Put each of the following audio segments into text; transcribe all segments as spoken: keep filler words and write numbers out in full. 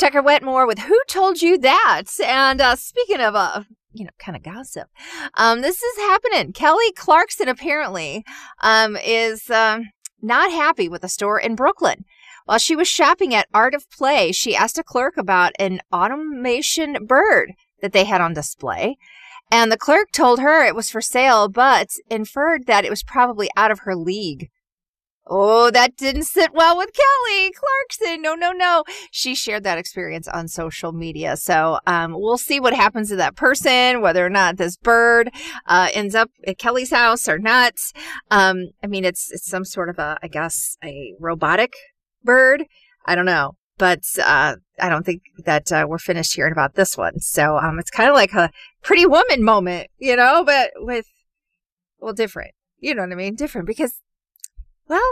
Tucker Wetmore with Who Told You That? And uh, speaking of, uh, you know, kind of gossip, um, this is happening. Kelly Clarkson apparently um, is um, not happy with a store in Brooklyn. While she was shopping at Art of Play, she asked a clerk about an automation bird that they had on display. And the clerk told her it was for sale, but inferred that it was probably out of her league. Oh, that didn't sit well with Kelly Clarkson. No, no, no. She shared that experience on social media. So um, we'll see what happens to that person, whether or not this bird uh, ends up at Kelly's house or not. Um, I mean, it's it's some sort of a, I guess, a robotic bird. I don't know. But uh, I don't think that uh, we're finished hearing about this one. So um, it's kind of like a Pretty Woman moment, you know, but with, well, different. You know what I mean? Different because, well,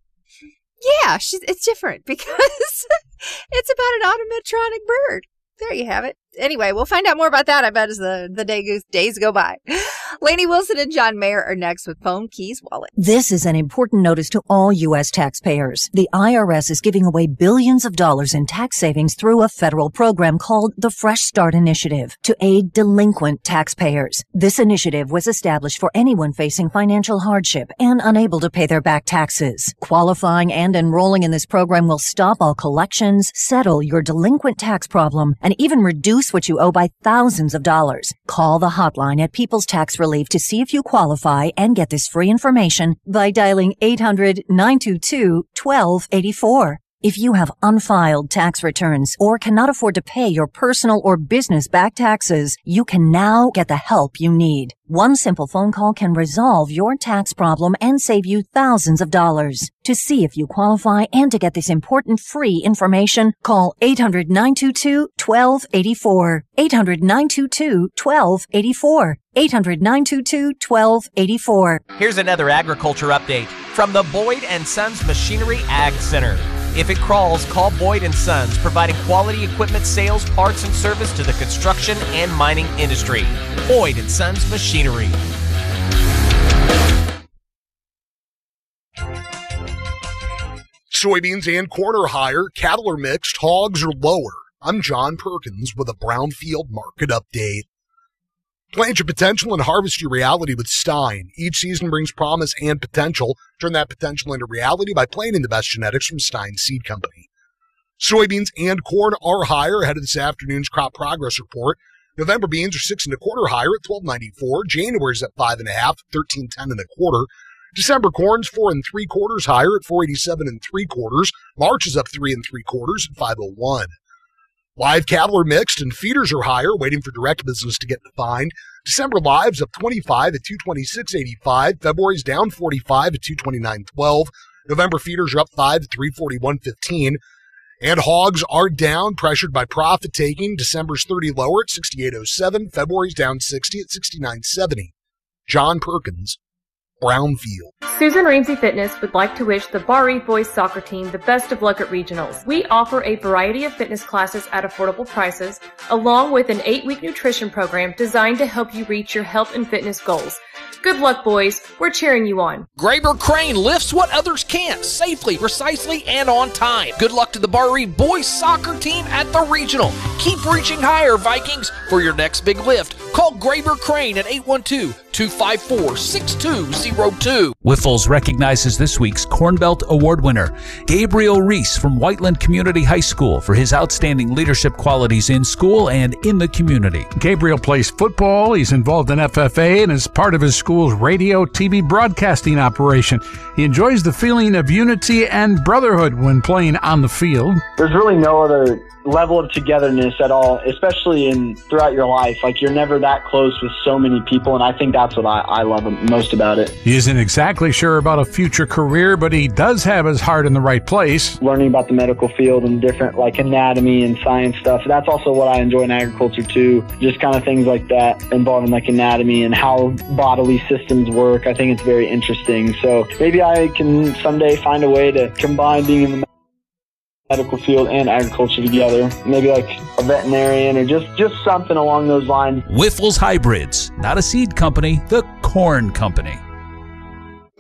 yeah, she's, it's different because it's about an automatronic bird. There you have it. Anyway, we'll find out more about that, I bet, as the, the day goes, days go by. Lainey Wilson and John Mayer are next with Phone Keys Wallet. This is an important notice to all U S taxpayers. The I R S is giving away billions of dollars in tax savings through a federal program called the Fresh Start Initiative to aid delinquent taxpayers. This initiative was established for anyone facing financial hardship and unable to pay their back taxes. Qualifying and enrolling in this program will stop all collections, settle your delinquent tax problem, and even reduce what you owe by thousands of dollars. Call the hotline at People's Tax Relief to see if you qualify and get this free information by dialing eight hundred, nine two two, one two eight four. If you have unfiled tax returns or cannot afford to pay your personal or business back taxes, you can now get the help you need. One simple phone call can resolve your tax problem and save you thousands of dollars. To see if you qualify and to get this important free information, call eight hundred, nine two two, one two eight four. eight hundred, nine two two, one two eight four. eight hundred, nine two two, one two eight four. Here's another agriculture update from the Boyd and Sons Machinery Ag Center. If it crawls, call Boyd and Sons, providing quality equipment sales, parts, and service to the construction and mining industry. Boyd and Sons Machinery. Soybeans and corn are higher, cattle are mixed, hogs are lower. I'm John Perkins with a Brownfield Market Update. Plant your potential and harvest your reality with Stein. Each season brings promise and potential. Turn that potential into reality by planting the best genetics from Stein Seed Company. Soybeans and corn are higher ahead of this afternoon's crop progress report. November beans are six and a quarter higher at twelve ninety-four. January's at five and a half, thirteen ten and a quarter. December corn's four and three quarters higher at four eighty-seven and three quarters. March is up three and three quarters at five oh one. Live cattle are mixed and feeders are higher, waiting for direct business to get defined. December lives up twenty-five at two twenty-six eighty-five. February's down forty-five at two twenty-nine twelve. November feeders are up five at three forty-one fifteen. And hogs are down, pressured by profit taking. December's thirty lower at sixty-eight oh seven. February's down sixty at sixty-nine seventy. John Perkins, Brownfield. Susan Ramsey Fitness would like to wish the Bar Reef Boys soccer team the best of luck at regionals. We offer a variety of fitness classes at affordable prices, along with an eight-week nutrition program designed to help you reach your health and fitness goals. Good luck, boys. We're cheering you on. Graber Crane lifts what others can't, safely, precisely, and on time. Good luck to the Bar Reef Boys soccer team at the regional. Keep reaching higher, Vikings, for your next big lift. Call Graber Crane at eight one two, two five four, six two zero two. Wiffles recognizes this week's Corn Belt Award winner, Gabriel Reese from Whiteland Community High School, for his outstanding leadership qualities in school and in the community. Gabriel plays football, he's involved in F F A, and is part of his school's radio T V broadcasting operation. He enjoys the feeling of unity and brotherhood when playing on the field. There's really no other level of togetherness at all, especially in throughout your life. Like, you're never that close with so many people, and I think that's what I, I love most about it. He isn't exactly sure about a future career, but he does have his heart in the right place. Learning about the medical field and different, like, anatomy and science stuff. That's also what I enjoy in agriculture, too. Just kind of things like that involving, like, anatomy and how bodily systems work. I think it's very interesting. So maybe I can someday find a way to combine being in the medical field and agriculture together. Maybe like a veterinarian or just, just something along those lines. Wiffles Hybrids, not a seed company, the corn company.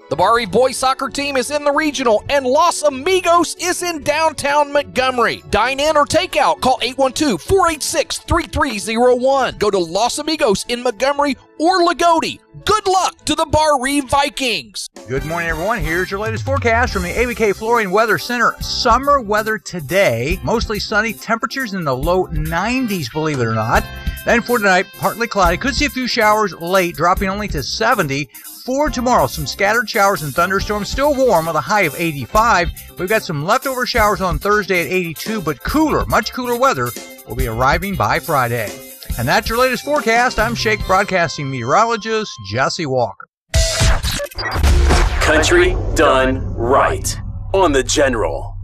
The Barry boys soccer team is in the regional, and Los Amigos is in downtown Montgomery. Dine in or take out. Call eight one two, four eight six, three three zero one. Go to Los Amigos in Montgomery or Lagodi. Good luck to the Barry Vikings. Good morning, everyone. Here's your latest forecast from the A B K Flooring Weather Center. Summer weather today, mostly sunny, temperatures in the low nineties, believe it or not. Then for tonight, partly cloudy. Could see a few showers late, dropping only to seventy. For tomorrow, some scattered showers and thunderstorms, still warm with a high of eighty-five. We've got some leftover showers on Thursday at eighty-two, but cooler, much cooler weather will be arriving by Friday. And that's your latest forecast. I'm Shake Broadcasting meteorologist Jesse Walker. Country done right on the General.